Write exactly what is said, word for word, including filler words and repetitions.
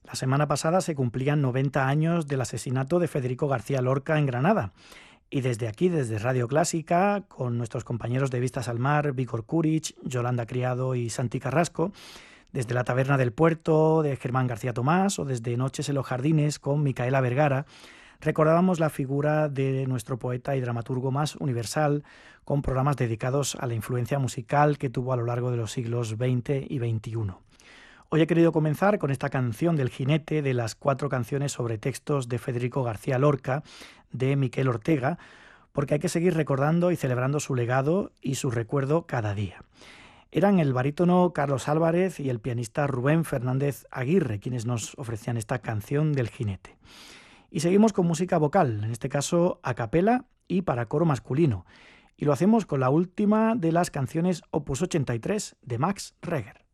La semana pasada se cumplían noventa años del asesinato de Federico García Lorca en Granada. Y desde aquí, desde Radio Clásica, con nuestros compañeros de Vistas al Mar, Víctor Kurich, Yolanda Criado y Santi Carrasco, desde la Taberna del Puerto, de Germán García Tomás, o desde Noches en los Jardines, con Micaela Vergara, recordábamos la figura de nuestro poeta y dramaturgo más universal, con programas dedicados a la influencia musical que tuvo a lo largo de los siglos veinte y veintiuno. Hoy he querido comenzar con esta canción del jinete de las cuatro canciones sobre textos de Federico García Lorca, de Miquel Ortega, porque hay que seguir recordando y celebrando su legado y su recuerdo cada día. Eran el barítono Carlos Álvarez y el pianista Rubén Fernández Aguirre quienes nos ofrecían esta canción del jinete. Y seguimos con música vocal, en este caso a capela y para coro masculino. Y lo hacemos con la última de las canciones Opus ochenta y tres de Max Reger.